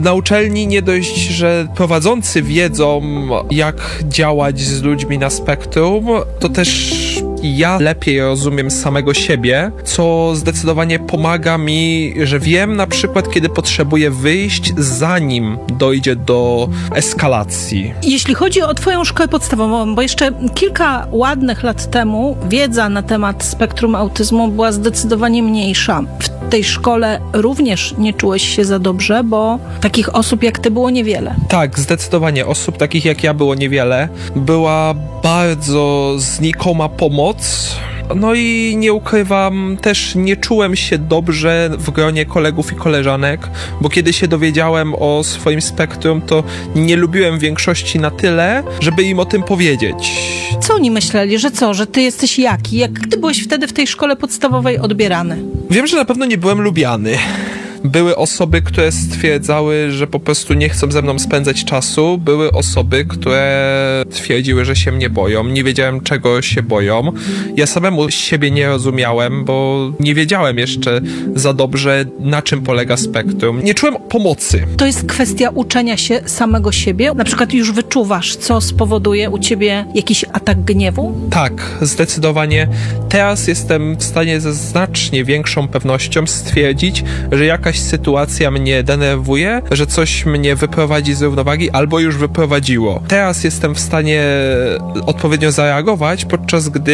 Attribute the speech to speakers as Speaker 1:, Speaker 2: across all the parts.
Speaker 1: Na uczelni nie dość, że prowadzący wiedzą, jak działać z ludźmi na spektrum, to też ja lepiej rozumiem samego siebie, co zdecydowanie pomaga mi, że wiem na przykład, kiedy potrzebuję wyjść, zanim dojdzie do eskalacji.
Speaker 2: Jeśli chodzi o twoją szkołę podstawową, bo jeszcze kilka ładnych lat temu wiedza na temat spektrum autyzmu była zdecydowanie mniejsza. W tej szkole również nie czułeś się za dobrze, bo takich osób jak ty było niewiele.
Speaker 1: Tak, zdecydowanie. Osób takich jak ja było niewiele. Była bardzo znikoma pomoc. No i nie ukrywam, też nie czułem się dobrze w gronie kolegów i koleżanek, bo kiedy się dowiedziałem o swoim spektrum, to nie lubiłem większości na tyle, żeby im o tym powiedzieć.
Speaker 2: Co oni myśleli? Że co? Że ty jesteś jaki? Jak ty byłeś wtedy w tej szkole podstawowej odbierany?
Speaker 1: Wiem, że na pewno nie byłem lubiany. Były osoby, które stwierdzały, że po prostu nie chcą ze mną spędzać czasu. Były osoby, które twierdziły, że się mnie boją. Nie wiedziałem, czego się boją. Ja samemu siebie nie rozumiałem, bo nie wiedziałem jeszcze za dobrze, na czym polega spektrum. Nie czułem pomocy.
Speaker 2: To jest kwestia uczenia się samego siebie? Na przykład już wyczuwasz, co spowoduje u ciebie jakiś atak gniewu?
Speaker 1: Tak, zdecydowanie. Teraz jestem w stanie ze znacznie większą pewnością stwierdzić, że jakaś sytuacja mnie denerwuje, że coś mnie wyprowadzi z równowagi albo już wyprowadziło. Teraz jestem w stanie odpowiednio zareagować, podczas gdy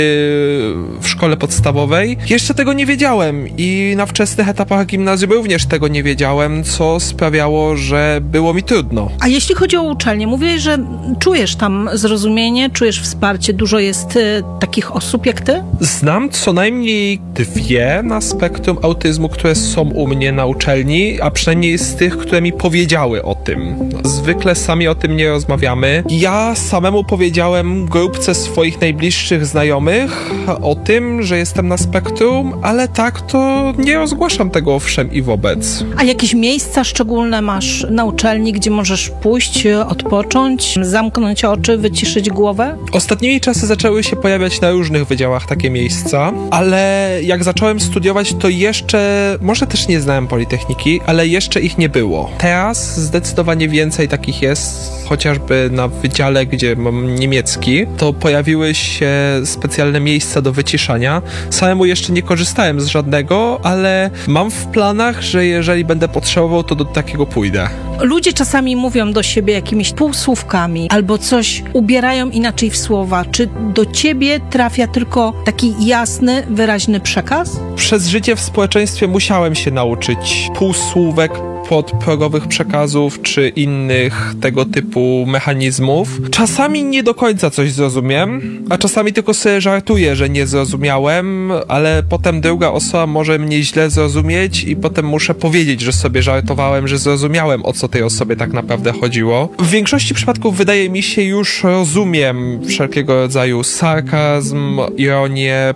Speaker 1: w szkole podstawowej jeszcze tego nie wiedziałem i na wczesnych etapach gimnazjum również tego nie wiedziałem, co sprawiało, że było mi trudno.
Speaker 2: A jeśli chodzi o uczelnię, mówiłeś, że czujesz tam zrozumienie, czujesz wsparcie, dużo jest takich osób jak ty?
Speaker 1: Znam co najmniej 2 na spektrum autyzmu, które są u mnie na uczelni, a przynajmniej z tych, które mi powiedziały o tym. Zwykle sami o tym nie rozmawiamy. Ja samemu powiedziałem grupce swoich najbliższych znajomych o tym, że jestem na spektrum, ale tak to nie rozgłaszam tego owszem i wobec.
Speaker 2: A jakieś miejsca szczególne masz na uczelni, gdzie możesz pójść, odpocząć, zamknąć oczy, wyciszyć głowę?
Speaker 1: Ostatnimi czasy zaczęły się pojawiać na różnych wydziałach takie miejsca, ale jak zacząłem studiować, to jeszcze, może też nie znałem Politechniki, ale jeszcze ich nie było. Teraz zdecydowanie więcej takich jest, chociażby na wydziale, gdzie mam niemiecki, to pojawiły się specjalne miejsca do wyciszania. Samemu jeszcze nie korzystałem z żadnego, ale mam w planach, że jeżeli będę potrzebował, to do takiego pójdę.
Speaker 2: Ludzie czasami mówią do siebie jakimiś półsłówkami albo coś ubierają inaczej w słowa. Czy do ciebie trafia tylko taki jasny, wyraźny przekaz?
Speaker 1: Przez życie w społeczeństwie musiałem się nauczyć półsłówek, podprogowych przekazów czy innych tego typu mechanizmów. Czasami nie do końca coś zrozumiem, a czasami tylko sobie żartuję, że nie zrozumiałem, ale potem druga osoba może mnie źle zrozumieć i potem muszę powiedzieć, że sobie żartowałem, że zrozumiałem, o co tej osobie tak naprawdę chodziło. W większości przypadków wydaje mi się, już rozumiem wszelkiego rodzaju sarkazm, ironię,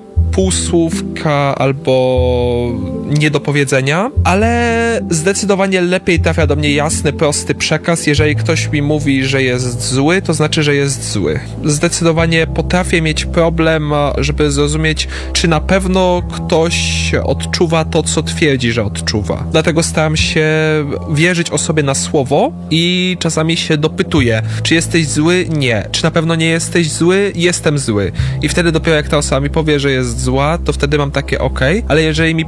Speaker 1: półsłówka albo niedopowiedzenia, ale zdecydowanie lepiej trafia do mnie jasny, prosty przekaz. Jeżeli ktoś mi mówi, że jest zły, to znaczy, że jest zły. Zdecydowanie potrafię mieć problem, żeby zrozumieć, czy na pewno ktoś odczuwa to, co twierdzi, że odczuwa. Dlatego staram się wierzyć osobie na słowo i czasami się dopytuję, czy jesteś zły? Nie. Czy na pewno nie jesteś zły? Jestem zły. I wtedy dopiero jak ta osoba mi powie, że jest zła, to wtedy mam takie okej, ale jeżeli mi